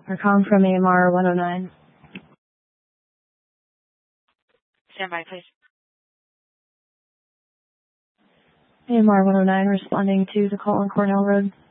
We're calling from AMR 109. Stand by, please. AMR 109 responding to the call on Cornell Road.